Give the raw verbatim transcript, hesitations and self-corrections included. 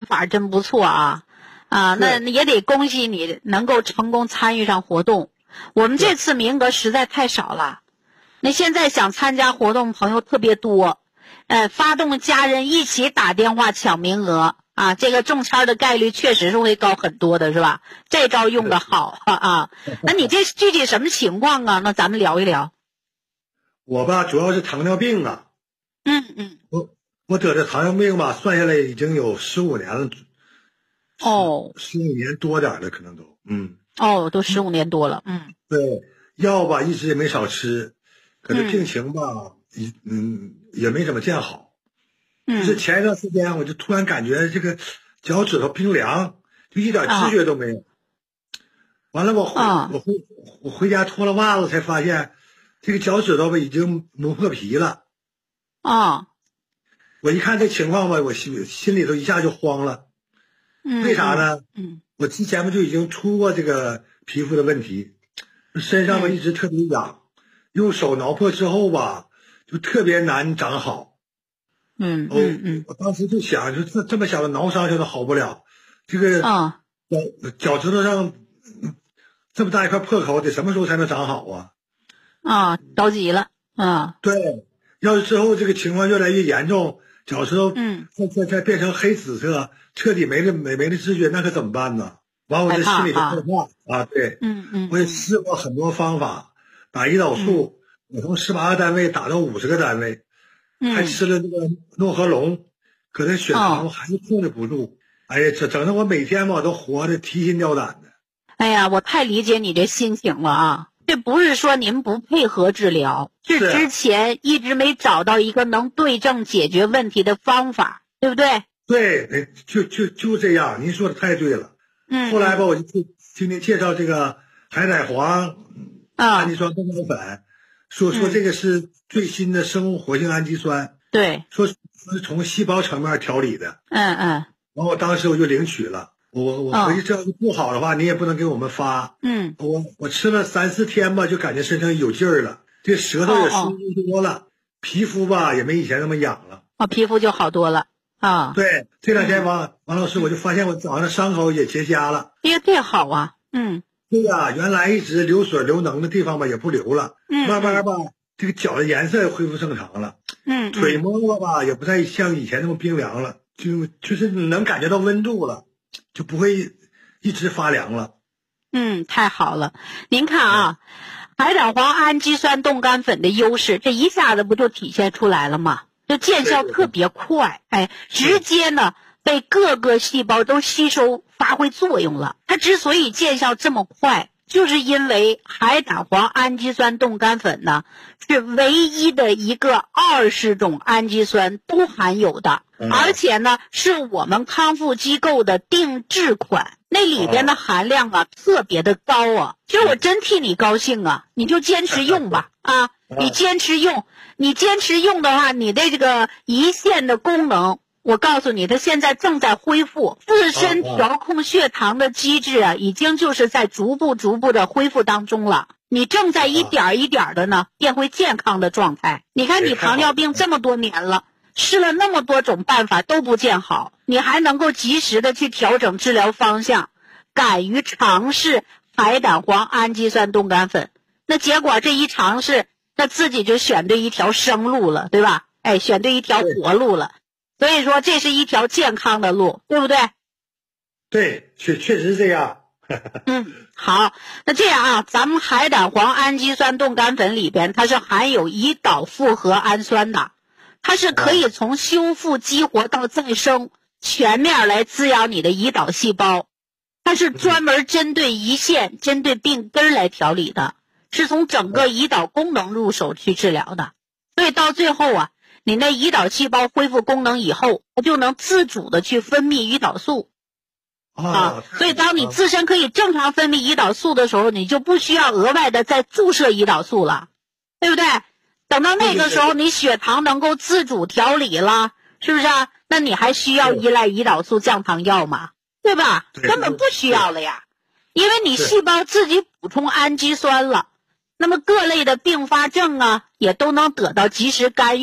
法真不错啊啊，那也得恭喜你能够成功参与上活动。我们这次名额实在太少了，那现在想参加活动朋友特别多，呃，发动家人一起打电话抢名额啊，这个中签的概率确实是会高很多的，是吧？这招用得好啊！那你这具体什么情况啊？那咱们聊一聊。 我吧，主要是糖尿病啊。 嗯嗯。 我我得这糖尿病吧，算下来已经有十五年了。 哦。 十五年多点了，可能都。嗯。 哦，都十五年多了。嗯。 对，药吧一直也没少吃，可是病情吧，嗯嗯也没怎么见好。 嗯。 就是前一段时间，我就突然感觉这个脚趾头冰凉，就一点知觉都没有。啊、完了，我回、啊、我回我回家脱了袜子，才发现这个脚趾头吧已经磨破皮了。 啊！ 我一看这情况吧，我心心里头一下就慌了。 嗯。 为啥呢？ 嗯。 我之前不就已经出过这个皮肤的问题，身上吧一直特别痒，嗯、用手挠破之后吧，就特别难长好。 嗯嗯嗯。 我当时就想，就这这么小的挠伤，现在好不了。这个啊，脚脚趾头上这么大一块破口，得什么时候才能长好啊？ 啊，着急了啊！ 对，要是之后这个情况越来越严重，脚趾头嗯再再再变成黑紫色，彻底没了没没了知觉，那可怎么办呢？完，我这心里就害怕啊！对， 嗯嗯， 我也试过很多方法，打胰岛素，嗯、我从十八个单位打到五十个单位。还吃了这个诺和龙，可这血糖还是控制不住。哦、哎呀，整整的我每天吧都活得提心吊胆的。 哎呀，我太理解你这心情了啊！这不是说您不配合治疗，是之前一直没找到一个能对症解决问题的方法，对不对？ 对，就就就这样，您说的太对了。嗯。后来吧，我就听您介绍这个海奶黄氨基酸冻干粉。说说这个是最新的生物活性氨基酸， 对， 说是从细胞层面调理的， 嗯嗯， 然后我当时我就领取了，我我回去这要是不好的话，你也不能给我们发， 嗯， 我我吃了三四天吧，就感觉身上有劲儿了，这舌头也舒服多了，皮肤吧也没以前那么痒了， 哦，皮肤就好多了啊， 对，这两天王王老师我就发现我脚上的伤口也结痂了， 哎呀，这好啊，嗯。 对呀、啊，原来一直流水流脓的地方吧也不流了， 嗯， 慢慢吧这个脚的颜色也恢复正常了， 嗯， 腿摸摸吧也不再像以前那么冰凉了，就就是能感觉到温度了，就不会一直发凉了。 嗯，太好了，您看啊，嗯、海胆黄氨基酸冻干粉的优势，这一下子不就体现出来了吗？这见效特别快，哎，直接呢。被各个细胞都吸收发挥作用了。它之所以见效这么快，就是因为海胆黄氨基酸冻干粉呢是唯一的一个二十种氨基酸都含有的，嗯、而且呢是我们康复机构的定制款，那里边的含量啊、哦、特别的高啊。其实我真替你高兴啊，你就坚持用吧啊，你坚持用，你坚持用的话，你的这个胰腺的功能。我告诉你，它现在正在恢复，自身调控血糖的机制啊，已经就是在逐步逐步的恢复当中了。你正在一点一点的呢变回健康的状态。你看你糖尿病这么多年了，试了那么多种办法都不见好，你还能够及时的去调整治疗方向，敢于尝试海胆黄氨基酸冻干粉，那结果这一尝试，那自己就选对一条生路了，对吧？哎，选对一条活路了。所以说这是一条健康的路，对不对？ 对，确确实是这样。 嗯，好，那这样啊，咱们海胆黄氨基酸冻干粉里边它是含有胰岛复合氨酸的，它是可以从修复激活到再生，全面来滋养你的胰岛细胞。它是专门针对胰腺、针对病根来调理的，是从整个胰岛功能入手去治疗的。所以到最后啊，你那胰岛细胞恢复功能以后，它就能自主的去分泌胰岛素啊。所以当你自身可以正常分泌胰岛素的时候，你就不需要额外的再注射胰岛素了，对不对？等到那个时候，你血糖能够自主调理了，是不是啊？那你还需要依赖胰岛素降糖药吗？对吧？根本不需要了呀，因为你细胞自己补充氨基酸了，那么各类的并发症啊，也都能得到及时干预。